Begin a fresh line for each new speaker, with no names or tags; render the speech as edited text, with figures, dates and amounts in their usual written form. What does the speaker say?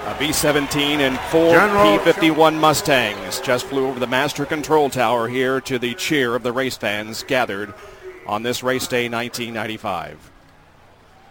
A B-17 and 4 P-51 Mustangs just flew over the master control tower here to the cheer of the race fans gathered on this race day 1995.